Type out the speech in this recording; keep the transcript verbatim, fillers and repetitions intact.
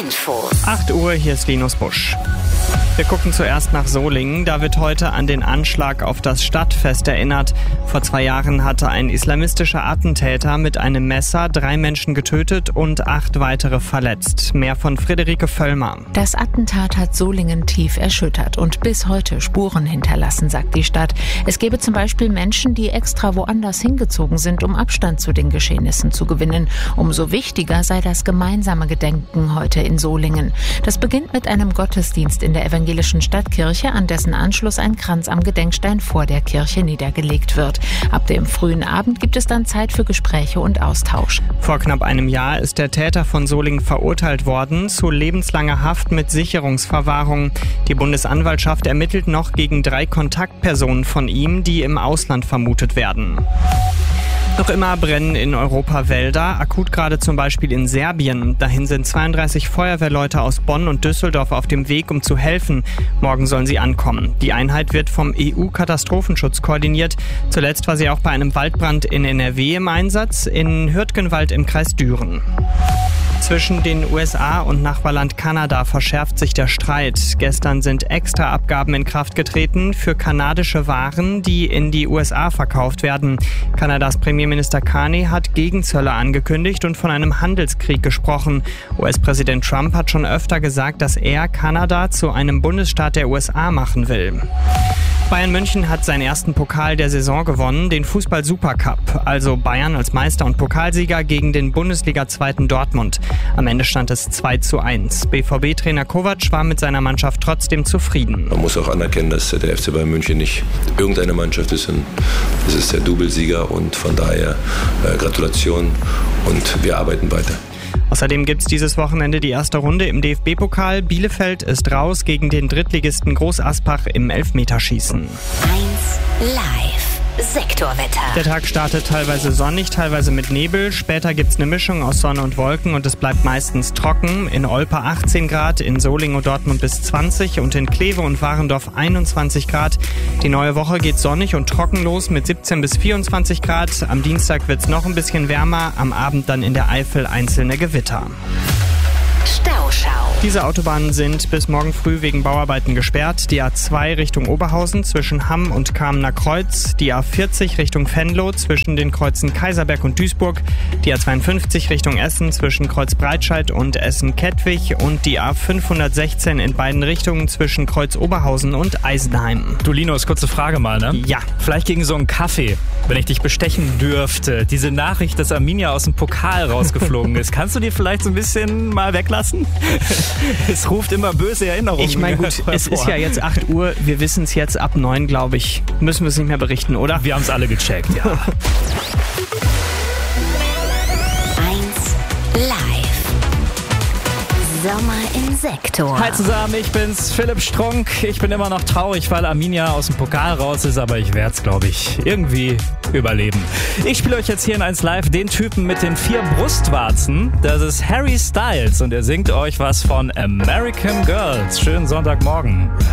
Info. acht Uhr, hier ist Linus Busch. Wir gucken zuerst nach Solingen. Da wird heute an den Anschlag auf das Stadtfest erinnert. Vor zwei Jahren hatte ein islamistischer Attentäter mit einem Messer drei Menschen getötet und acht weitere verletzt. Mehr von Friederike Völlmer. Das Attentat hat Solingen tief erschüttert und bis heute Spuren hinterlassen, sagt die Stadt. Es gebe zum Beispiel Menschen, die extra woanders hingezogen sind, um Abstand zu den Geschehnissen zu gewinnen. Umso wichtiger sei das gemeinsame Gedenken heute in Solingen. Das beginnt mit einem Gottesdienst in der evangelischen Stadtkirche, an dessen Anschluss ein Kranz am Gedenkstein vor der Kirche niedergelegt wird. Ab dem frühen Abend gibt es dann Zeit für Gespräche und Austausch. Vor knapp einem Jahr ist der Täter von Solingen verurteilt worden zu lebenslanger Haft mit Sicherungsverwahrung. Die Bundesanwaltschaft ermittelt noch gegen drei Kontaktpersonen von ihm, die im Ausland vermutet werden. Noch immer brennen in Europa Wälder, akut gerade zum Beispiel in Serbien. Dahin sind zweiunddreißig Feuerwehrleute aus Bonn und Düsseldorf auf dem Weg, um zu helfen. Morgen sollen sie ankommen. Die Einheit wird vom E U-Katastrophenschutz koordiniert. Zuletzt war sie auch bei einem Waldbrand in N R W im Einsatz, in Hürtgenwald im Kreis Düren. Zwischen den U S A und Nachbarland Kanada verschärft sich der Streit. Gestern sind Extraabgaben in Kraft getreten für kanadische Waren, die in die U S A verkauft werden. Kanadas Premierminister Carney hat Gegenzölle angekündigt und von einem Handelskrieg gesprochen. U S-Präsident Trump hat schon öfter gesagt, dass er Kanada zu einem Bundesstaat der U S A machen will. Bayern München hat seinen ersten Pokal der Saison gewonnen, den Fußball-Supercup. Also Bayern als Meister und Pokalsieger gegen den Bundesliga-Zweiten Dortmund. Am Ende stand es zwei zu eins. B V B-Trainer Kovac war mit seiner Mannschaft trotzdem zufrieden. Man muss auch anerkennen, dass der F C Bayern München nicht irgendeine Mannschaft ist. Es ist der Doublesieger und von daher äh, Gratulation und wir arbeiten weiter. Außerdem gibt's dieses Wochenende die erste Runde im D F B-Pokal. Bielefeld ist raus gegen den Drittligisten Groß Asbach im Elfmeterschießen. eins live. Sektorwetter. Der Tag startet teilweise sonnig, teilweise mit Nebel. Später gibt's eine Mischung aus Sonne und Wolken und es bleibt meistens trocken. In Olpe achtzehn Grad, in Solingen und Dortmund bis zwanzig und in Kleve und Warendorf einundzwanzig Grad. Die neue Woche geht sonnig und trocken los mit siebzehn bis vierundzwanzig Grad. Am Dienstag wird's noch ein bisschen wärmer, am Abend dann in der Eifel einzelne Gewitter. Stauschau. Diese Autobahnen sind bis morgen früh wegen Bauarbeiten gesperrt. Die A zwei Richtung Oberhausen zwischen Hamm und Kamener Kreuz, die A vierzig Richtung Venlo zwischen den Kreuzen Kaiserberg und Duisburg, die A zweiundfünfzig Richtung Essen zwischen Kreuz Breitscheid und Essen-Kettwig und die A fünfhundertsechzehn in beiden Richtungen zwischen Kreuz Oberhausen und Eisenheim. Du Linus, kurze Frage mal, ne? Ja. Vielleicht gegen so einen Kaffee, wenn ich dich bestechen dürfte. Diese Nachricht, dass Arminia aus dem Pokal rausgeflogen ist. Kannst du dir vielleicht so ein bisschen mal weglassen? Es ruft immer böse Erinnerungen. Ich meine, gut, es ist ja jetzt acht Uhr. Wir wissen es jetzt ab neun, glaube ich. Müssen wir es nicht mehr berichten, oder? Wir haben es alle gecheckt, ja. eins live. Sommer im Sektor. Hi zusammen, ich bin's, Philipp Strunk. Ich bin immer noch traurig, weil Arminia aus dem Pokal raus ist, aber ich werd's, glaube ich, irgendwie überleben. Ich spiele euch jetzt hier in eins live den Typen mit den vier Brustwarzen. Das ist Harry Styles und er singt euch was von American Girls. Schönen Sonntagmorgen.